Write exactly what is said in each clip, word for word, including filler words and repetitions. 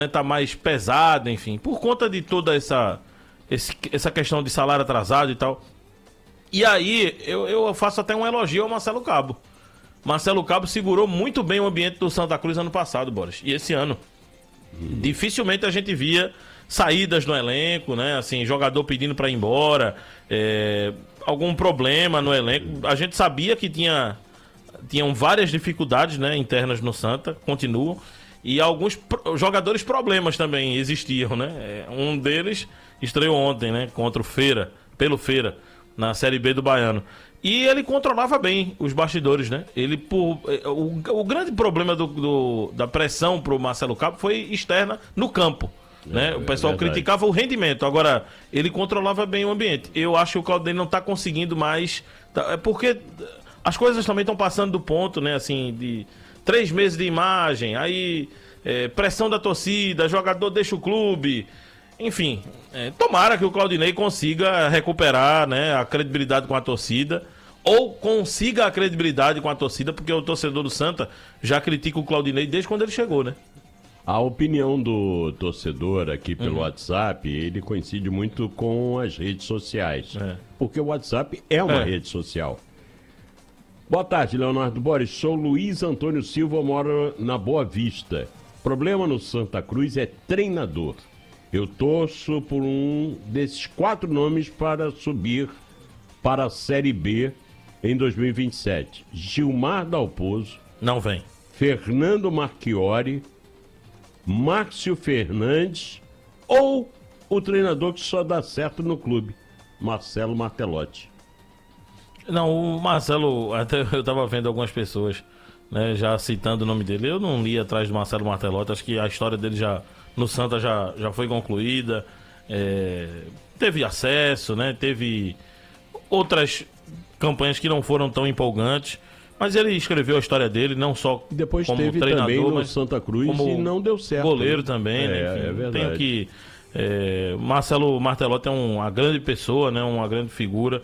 tá mais pesado, enfim, por conta de toda essa, esse, essa questão de salário atrasado e tal. E aí, eu, eu faço até um elogio ao Marcelo Cabo. Marcelo Cabo segurou muito bem o ambiente do Santa Cruz ano passado, Boris, e esse ano. Hum. Dificilmente a gente via saídas no elenco, né? Assim, jogador pedindo para ir embora, é, algum problema no elenco. A gente sabia que tinha, tinham várias dificuldades, né, internas no Santa, continuam. E alguns pro- jogadores problemas também existiam, né? Um deles estreou ontem, né? Contra o Feira, pelo Feira, na Série B do Baiano. E ele controlava bem os bastidores, né? Ele, por, o, o grande problema do, do, da pressão pro Marcelo Cabo foi externa no campo, é, né? O pessoal é criticava o rendimento. Agora, ele controlava bem o ambiente. Eu acho que o Claudinei não tá conseguindo mais... Tá, é porque as coisas também estão passando do ponto, né? Assim, de... Três meses de imagem, aí é, pressão da torcida, jogador deixa o clube, enfim, é, tomara que o Claudinei consiga recuperar, né, a credibilidade com a torcida, ou consiga a credibilidade com a torcida, porque o torcedor do Santa já critica o Claudinei desde quando ele chegou, né? A opinião do torcedor aqui pelo Uhum. WhatsApp, ele coincide muito com as redes sociais, É. porque o WhatsApp é uma É. rede social. Boa tarde, Leonardo Boris. Sou Luiz Antônio Silva, moro na Boa Vista. Problema no Santa Cruz é treinador. Eu torço por um desses quatro nomes para subir para a Série B em dois mil e vinte e sete. Gilmar Dalpozo. Não vem. Fernando Marchiori, Márcio Fernandes ou o treinador que só dá certo no clube, Marcelo Martelotti. Não, o Marcelo, até eu tava vendo algumas pessoas, né, já citando o nome dele. Eu não li atrás do Marcelo Martelotti, acho que a história dele já no Santa já, já foi concluída. É, teve acesso, né? Teve outras campanhas que não foram tão empolgantes, mas ele escreveu a história dele, não só Depois como teve treinador, também no mas Santa Cruz como e não deu certo. goleiro né? também, é, né? Enfim, é verdade. tenho que é, Marcelo Martelotti é um, uma grande pessoa, né? Uma grande figura.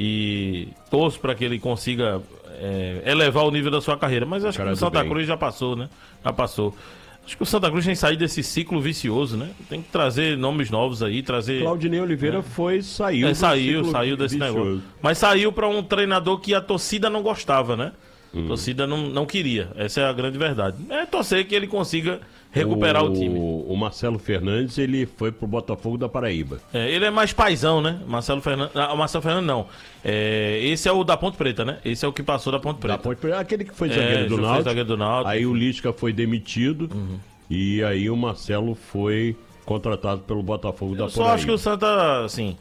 E torço para que ele consiga é, elevar o nível da sua carreira. Mas acho Cara que o do Santa bem. Cruz já passou, né? Já passou. Acho que o Santa Cruz tem que sair desse ciclo vicioso, né? Tem que trazer nomes novos aí, trazer... Claudinei Oliveira foi, saiu É, do saiu, ciclo saiu desse vicioso. negócio. Mas saiu para um treinador que a torcida não gostava, né? Hum. A torcida não, não queria. Essa é a grande verdade. É torcer que ele consiga recuperar o, o time. O Marcelo Fernandes, ele foi pro Botafogo da Paraíba. É, ele é mais paizão, né? Marcelo Fernandes. Ah, Marcelo Fernandes não. É, esse é o da Ponte Preta, né? Esse é o que passou da Ponte Preta. Da Ponte Preta, aquele que foi É, zagueiro do foi Náutico. zagueiro do Náutico. Aí o Lisca foi demitido. Uhum. E aí o Marcelo foi contratado pelo Botafogo da Eu só Paraíba. acho que o Santa, assim.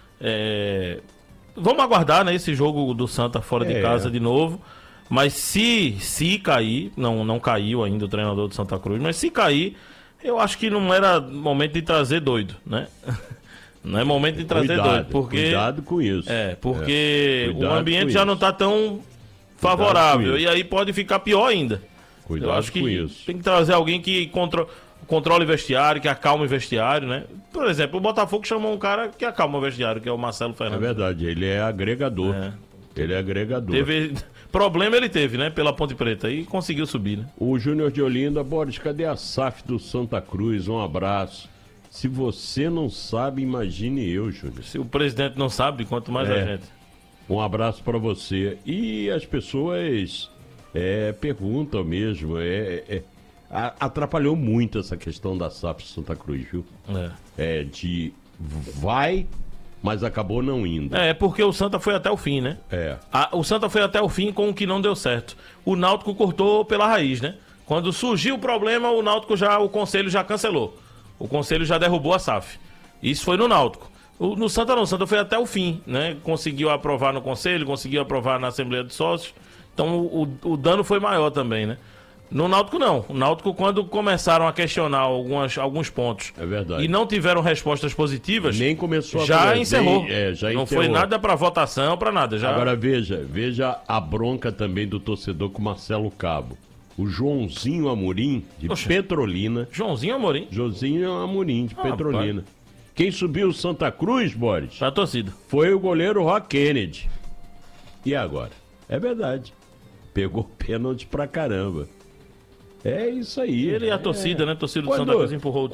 é, Vamos aguardar, né? Esse jogo do Santa fora de É. casa de novo. Mas se, se cair, não, não caiu ainda o treinador do Santa Cruz, mas se cair, eu acho que não era momento de trazer doido, né? Não é momento de trazer Cuidado, doido, porque cuidado com isso. é, porque É, o cuidado ambiente com já isso. não está tão favorável com isso. e aí pode ficar pior ainda. Cuidado eu acho que com isso. tem que trazer alguém que contro... controle o vestiário, que acalme o vestiário, né? Por exemplo, o Botafogo chamou um cara que acalma o vestiário, que é o Marcelo É Fernandes. verdade, ele é agregador. É. Ele é agregador. Teve problema ele teve, né? Pela Ponte Preta e conseguiu subir, né? O Júnior de Olinda, Boris, cadê a S A F do Santa Cruz? Um abraço. Se você não sabe, imagine eu, Júnior. Se o presidente não sabe, quanto mais É. a gente. Um abraço para você. E as pessoas é, perguntam mesmo. É, é, a- atrapalhou muito essa questão da S A F do Santa Cruz, viu? É. É de vai, mas acabou não indo. É, porque o Santa foi até o fim, né? É. A- o Santa foi até o fim com o que não deu certo. O Náutico cortou pela raiz, né? Quando surgiu o problema, o Náutico já, o Conselho já cancelou. O Conselho já derrubou a S A F. Isso foi no Náutico. O- no Santa não, o Santa foi até o fim, né? Conseguiu aprovar no Conselho, conseguiu aprovar na Assembleia de Sócios. Então o, o dano foi maior também, né? No Náutico não. O Náutico, quando começaram a questionar algumas, alguns pontos É verdade. e não tiveram respostas positivas, Nem começou a já valer, encerrou. nem- é, já não encerrou. foi nada para votação, para nada. Já... Agora veja, veja a bronca também do torcedor com Marcelo Cabo. O Joãozinho Amorim, de Oxe. Petrolina. Joãozinho Amorim, Joãozinho Amorim, de Ah, Petrolina. Quem subiu o Santa Cruz, Boris, pra torcida. foi o goleiro Rock Kennedy. E agora? É verdade. Pegou pênalti pra caramba. É isso aí. Ele e a É. torcida, né? A torcida do Quando- Santa Cruz empurrou o